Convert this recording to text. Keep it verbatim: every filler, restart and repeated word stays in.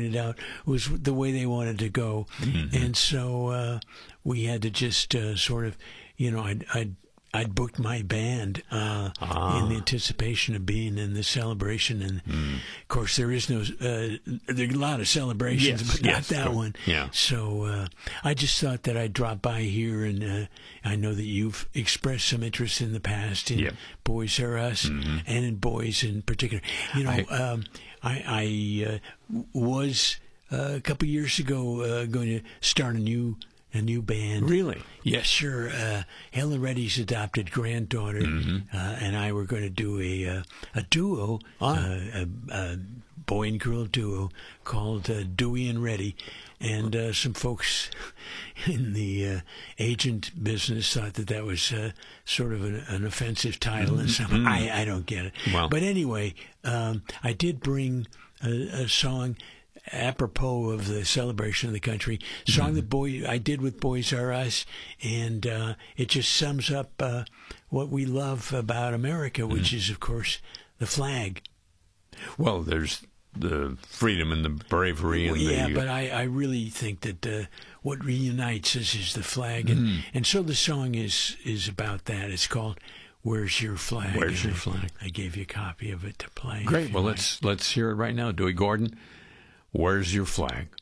pointed out, was the way they wanted to go. Mm-hmm. And so uh, we had to just uh, sort of, you know, I'd, I'd I'd booked my band uh, ah. in anticipation of being in the celebration, and mm. of course there is no. Uh, there are a lot of celebrations, yes, but not yes, that but, one. Yeah. So uh, I just thought that I'd drop by here, and uh, I know that you've expressed some interest in the past in yep. Boys R Us, mm-hmm. and in boys in particular. You know, I um, I, I uh, was uh, a couple years ago uh, going to start a new. A new band. Really? Yes, sure. Uh, Helen Reddy's adopted granddaughter mm-hmm. uh, and I were going to do a uh, a duo, ah. uh, a, a boy and girl duo called uh, Dewey and Reddy. And uh, some folks in the uh, agent business thought that that was uh, sort of an, an offensive title, mm-hmm. and some mm-hmm. I, I don't get it. Wow. But anyway, um, I did bring a, a song apropos of the celebration of the country, song mm-hmm. that boy I did with Boys R Us, and uh, it just sums up uh, what we love about America, which mm-hmm. is, of course, the flag. Well, there's the freedom and the bravery, and well, yeah, the, but I, I really think that uh, what reunites us is the flag, and mm-hmm. and so the song is is about that. It's called "Where's Your Flag?" Where's and Your Flag? I, I gave you a copy of it to play. Great. Well, like. let's let's hear it right now, Dewey Gordon. Where's Your Flag?